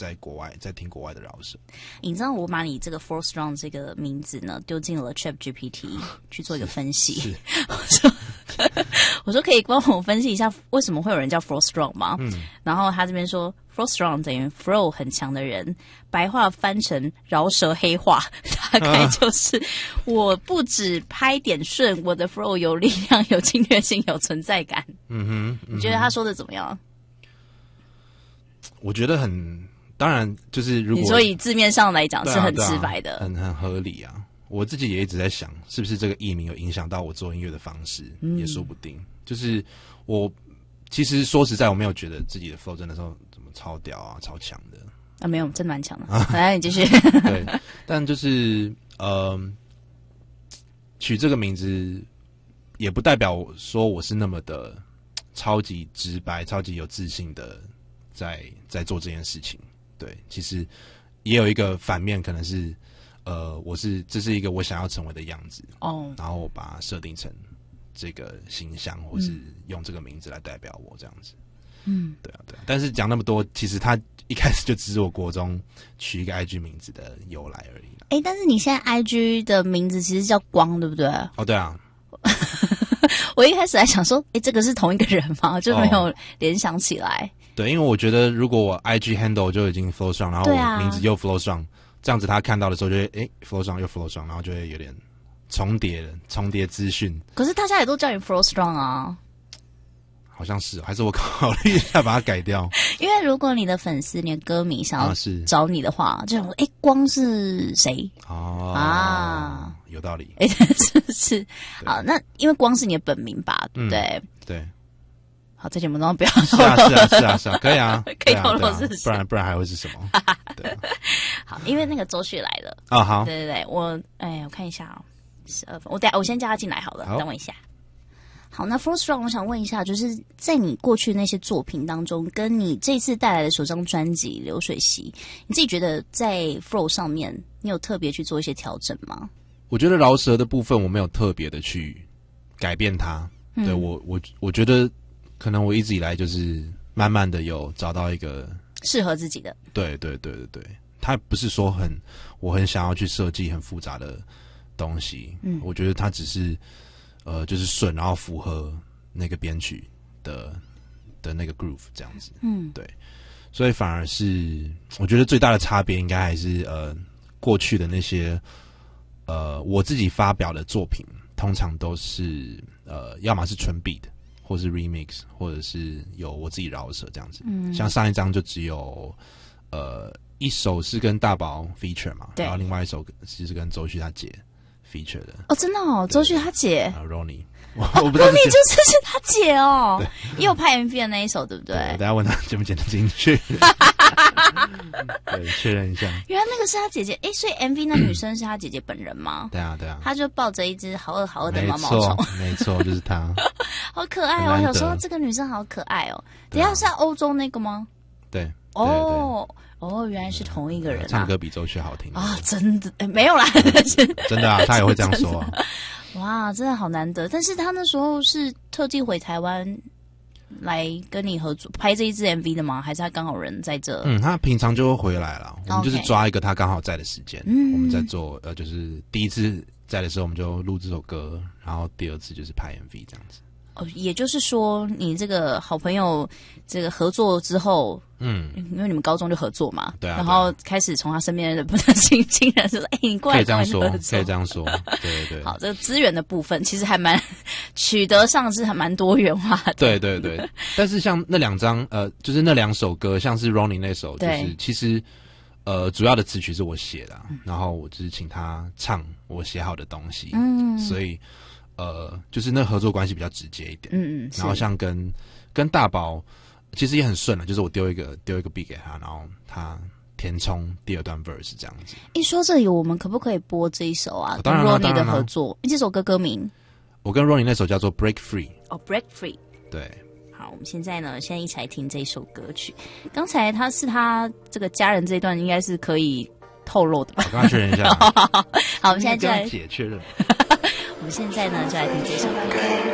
在听国外的饶舌。 你知道我把你这个 Flow Strong 这个名字呢丢进了 ChatGPT 去做一个分析。我说可以帮我分析一下为什么会有人叫 Flow Strong 吗？然后他这边说 Flow Strong 等于 Flow 很强的人，白话翻成饶舌黑话，大概就是我不止拍点顺，我的 Flow 有力量、有侵略性、有存在感。你觉得他说的怎么样？ 我觉得当然就是如果你说以字面上来讲是很直白的， 很合理啊。我自己也一直在想，是不是这个艺名有影响到我做音乐的方式，也说不定。就是我其实说实在，我没有觉得自己的 flow 真的说怎么超屌啊、超强的啊，没有，真的蛮强的。来，你继续。 对，但就是取这个名字也不代表说我是那么的超级直白、超级有自信的在做这件事情。对，其实也有一个反面，可能是这是一个我想要成为的样子然后我把它设定成这个形象，或是用这个名字来代表我这样子。对啊。但是讲那么多，其实他一开始就只是我国中取一个 IG 名字的由来而已。 但是你现在 IG 的名字其实叫光，对不对？ 对啊。 我一开始还想说，这个是同一个人吗？就没有联想起来。 对，因为我觉得如果我 IG handle 就已经 Flow Strong， 然后我名字又 Flow Strong，这样子他看到的时候就会Flow Strong 又 Flow Strong， 然后就会有点重叠资讯。可是大家也都叫你 Flow Strong 啊。 好像是，还是我考虑一下把它改掉。 因为如果你的粉丝、你的歌迷想要找你的话，就想说光是谁？有道理。是。好，那因为光是你的本名吧，对不对？ 对。 好，在节目中不要透露。是啊，可以啊， 可以透露是谁， 不然还会是什么？对。 好，因为那个周旭来了。 好。 对，我看一下12分，我先叫他进来好了，等我一下。好，那 Flow Strong 我想问一下，就是在你过去那些作品当中，跟你这次带来的首张专辑《流水席》，你自己觉得在 Flow 上面，你有特别去做一些调整吗？ 我觉得饶舌的部分我没有特别的去改变它。对，我觉得可能我一直以来就是慢慢的有找到一个适合自己的。对， 它不是说我很想要去设计很复杂的东西。我觉得它只是就是顺，然后符合那个编曲的那个 groove 这样子。对，所以反而是我觉得最大的差别应该还是过去的那些我自己发表的作品，通常都是要么是纯 beat， 或是 remix， 或者是有我自己饶舌这样子。像上一张就只有一首是跟大宝 feature 嘛，然后另外一首是跟周旭他姐feature 的。真的周旭他姐 Ronnie， 我不知道 Ronnie 就是他姐哦，也有拍 MV 的那一首，对不对？ 等下问他剪不剪得进去。对，确认一下。 原来那个是他姐姐，所以 MV 那女生是他姐姐本人吗？ 对啊。 他就抱着一只好饿的毛毛虫。 没错，就是他。 好可爱哦！有时候这个女生好可爱哦。等一下是在欧洲那个吗？ 对。 原来是同一个人。 唱歌比周旭好听啊！真的没有啦， 真的啊，他也会这样说啊。 哇，真的好难得。但是他那时候是特地回台湾来跟你合作拍这一支 MV 的吗？还是他刚好人在这？他平常就会回来了。我们就是抓一个他刚好在的时间，我们在做就是第一次在的时候我们就录这首歌，然后第二次就是拍 MV 这样子。 也就是说，你这个好朋友这个合作之后，因为你们高中就合作嘛， 对啊， 然后开始从他身边的不能亲人说，你过来可以这样说，对。 好，这个资源的部分其实还蛮取得上是还蛮多元化的， 对。但是像那两张就是那两首歌，像是 Ronnie 那首，就是其实主要的词曲是我写的，然后我只是请他唱我写好的东西，所以。就是那合作关系比较直接一点，然后像跟大宝其实也很顺了，就是我丢一个 beat 给他，然后他填充第二段 verse 这样子。一说这里，我们可不可以播这一首啊？跟 Ronnie 的合作，这首歌名， 我跟 Ronnie 那首叫做 Break Free。 Break Free。 对。 好，我们现在一起来听这首歌曲。刚才他这个家人这一段应该是可以透露的吧？ 我刚刚确认一下。 好，我们现在就来姐确认。 我们现在就来听这首歌。